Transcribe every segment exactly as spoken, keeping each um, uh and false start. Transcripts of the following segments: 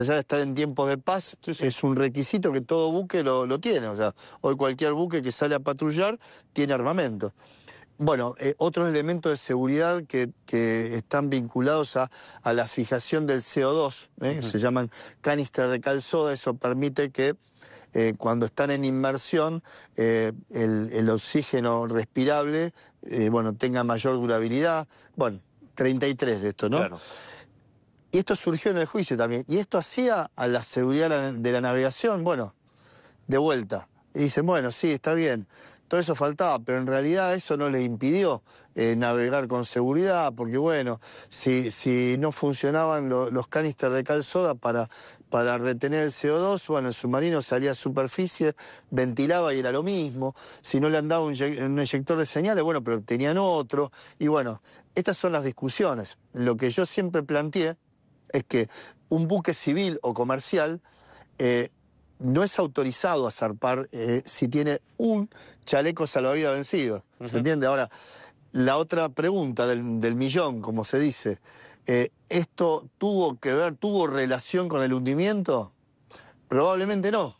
Ya estar en tiempos de paz sí, sí. es un requisito que todo buque lo, lo tiene. O sea, hoy cualquier buque que sale a patrullar tiene armamento. Bueno, eh, otros elementos de seguridad que, que están vinculados a, a la fijación del C O dos, ¿eh? uh-huh. se llaman canister de cal soda. Eso permite que eh, cuando están en inmersión eh, el, el oxígeno respirable eh, bueno, tenga mayor durabilidad. Bueno, treinta y tres de esto, ¿no? Claro. Y esto surgió en el juicio también. ¿Y esto hacía a la seguridad de la navegación? Bueno, de vuelta. Y dicen, bueno, sí, está bien. Todo eso faltaba, pero en realidad eso no les impidió eh, navegar con seguridad, porque bueno, si, si no funcionaban lo, los canisters de cal soda para, para retener el C O dos, bueno, el submarino salía a superficie, ventilaba y era lo mismo. Si no le andaba un, un eyector de señales, bueno, pero tenían otro. Y bueno, estas son las discusiones. Lo que yo siempre planteé es que un buque civil o comercial eh, no es autorizado a zarpar eh, si tiene un chaleco salvavidas vencido. ¿Se uh-huh. entiende? Ahora, la otra pregunta del, del millón, como se dice, eh, ¿esto tuvo que ver, tuvo relación con el hundimiento? Probablemente no.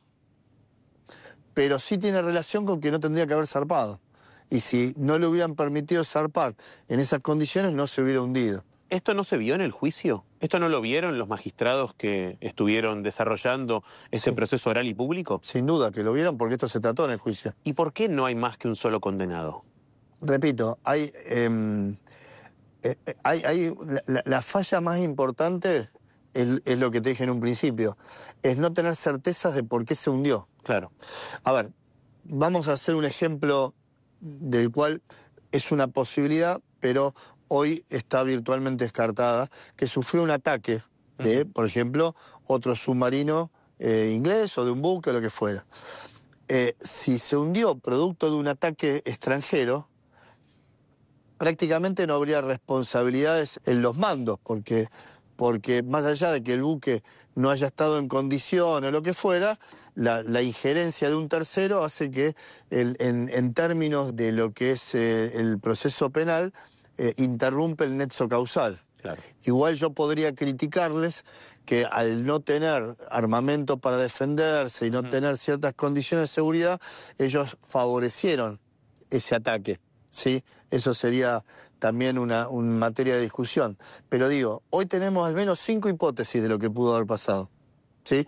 Pero sí tiene relación con que no tendría que haber zarpado. Y si no le hubieran permitido zarpar en esas condiciones, no se hubiera hundido. ¿Esto no se vio en el juicio? ¿Esto no lo vieron los magistrados que estuvieron desarrollando este sí. proceso oral y público? Sin duda que lo vieron, porque esto se trató en el juicio. ¿Y por qué no hay más que un solo condenado? Repito, hay, eh, eh, hay, hay la, la falla más importante es, es lo que te dije en un principio, es no tener certezas de por qué se hundió. Claro. A ver, vamos a hacer un ejemplo del cual es una posibilidad, pero hoy está virtualmente descartada, que sufrió un ataque de, uh-huh. por ejemplo, otro submarino eh, inglés o de un buque o lo que fuera. Eh, si se hundió producto de un ataque extranjero, prácticamente no habría responsabilidades en los mandos, porque, porque más allá de que el buque no haya estado en condición o lo que fuera, la, la injerencia de un tercero hace que el, en, en términos de lo que es eh, el proceso penal, Eh, interrumpe el nexo causal. Claro. Igual yo podría criticarles que al no tener armamento para defenderse y no uh-huh. tener ciertas condiciones de seguridad, ellos favorecieron ese ataque, ¿sí? Eso sería también una, una materia de discusión. Pero digo, hoy tenemos al menos cinco hipótesis de lo que pudo haber pasado, ¿sí?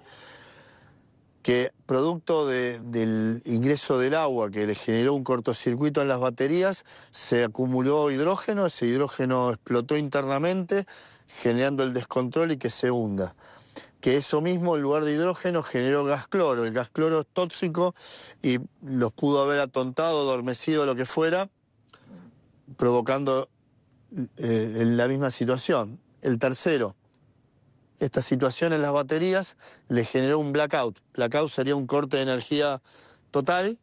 Que producto de, del ingreso del agua que le generó un cortocircuito en las baterías, se acumuló hidrógeno, ese hidrógeno explotó internamente, generando el descontrol y que se hunda. Que eso mismo, en lugar de hidrógeno, generó gas cloro. El gas cloro es tóxico y los pudo haber atontado, adormecido, lo que fuera, provocando eh, la misma situación. El tercero, esta situación en las baterías le generó un blackout. Blackout sería un corte de energía total.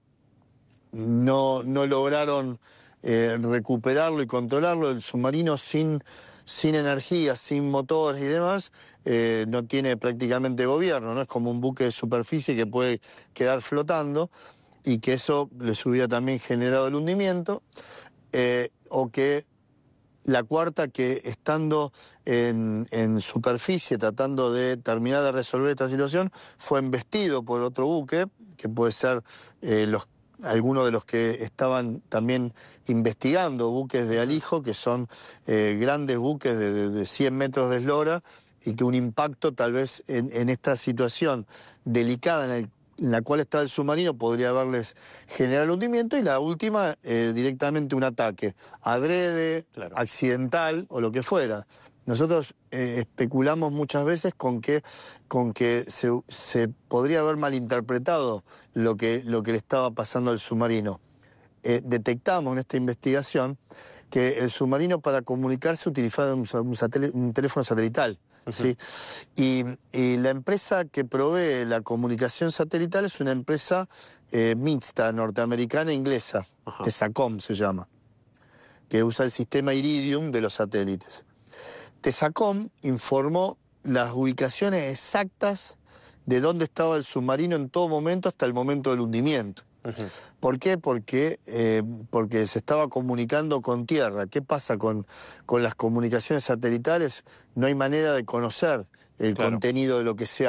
No, no lograron eh, recuperarlo y controlarlo. El submarino sin, sin energía, sin motores y demás, eh, no tiene prácticamente gobierno, ¿no? Es como un buque de superficie que puede quedar flotando y que eso les hubiera también generado el hundimiento. Eh, o que la cuarta, que estando en, en superficie tratando de terminar de resolver esta situación, fue embestido por otro buque, que puede ser eh, los, algunos de los que estaban también investigando, buques de alijo, que son eh, grandes buques de, de, de cien metros de eslora, y que un impacto tal vez en, en esta situación delicada en el en la cual está el submarino podría haberles generado el hundimiento, y la última, eh, directamente un ataque, adrede, claro. accidental o lo que fuera. Nosotros eh, especulamos muchas veces con que, con que se, se podría haber malinterpretado lo que, lo que le estaba pasando al submarino. Eh, detectamos en esta investigación que el submarino, para comunicarse, utilizaba un, un, satel- un teléfono satelital. ¿Sí? Y, y la empresa que provee la comunicación satelital es una empresa eh, mixta, norteamericana e inglesa, Ajá. Tesacom se llama, que usa el sistema Iridium de los satélites. Tesacom informó las ubicaciones exactas de dónde estaba el submarino en todo momento hasta el momento del hundimiento. Uh-huh. ¿Por qué? Porque, eh, porque se estaba comunicando con tierra. ¿Qué pasa con, con las comunicaciones satelitales? No hay manera de conocer el Claro. contenido de lo que sea.